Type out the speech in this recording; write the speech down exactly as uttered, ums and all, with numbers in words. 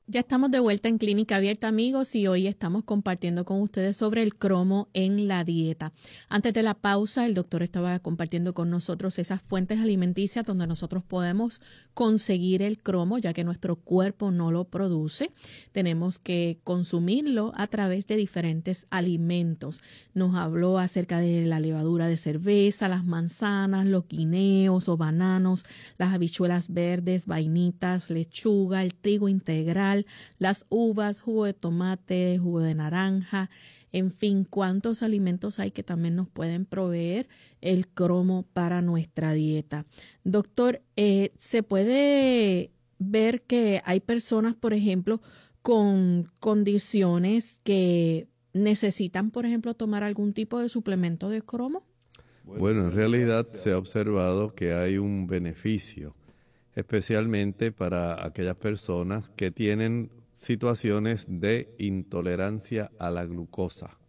Ya estamos de vuelta en Clínica Abierta, amigos, y hoy estamos compartiendo con ustedes sobre el cromo en la dieta. Antes de la pausa, el doctor estaba compartiendo con nosotros esas fuentes alimenticias donde nosotros podemos conseguir el cromo, ya que nuestro cuerpo no lo produce. Tenemos que consumirlo a través de diferentes alimentos. Nos habló acerca de la levadura de cerveza, las manzanas, los guineos o bananos, las habichuelas verdes, vainitas, lechuga, el trigo integral, las uvas, jugo de tomate, jugo de naranja, en fin, cuántos alimentos hay que también nos pueden proveer el cromo para nuestra dieta. Doctor, eh, ¿se puede ver que hay personas, por ejemplo, con condiciones que necesitan, por ejemplo, tomar algún tipo de suplemento de cromo? Bueno, en realidad se ha observado que hay un beneficio, especialmente para aquellas personas que tienen situaciones de intolerancia a la glucosa.